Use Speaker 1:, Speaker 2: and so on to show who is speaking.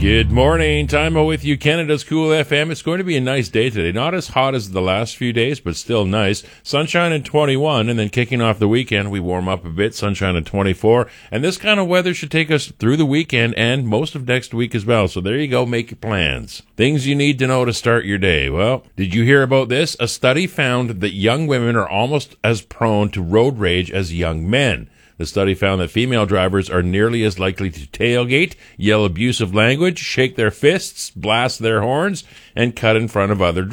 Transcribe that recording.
Speaker 1: Good morning. Time with you, Canada's Cool FM. It's going to be a nice day today. Not as hot as the last few days, but still nice. Sunshine at 21, and then kicking off the weekend, we warm up a bit. Sunshine at 24. And this kind of weather should take us through the weekend and most of next week as well. So there you go. Make your plans. Things you need to know to start your day. Well, did you hear about this? A study found that young women are almost as prone to road rage as young men. The study found that female drivers are nearly as likely to tailgate, yell abusive language, shake their fists, blast their horns, and cut in front of other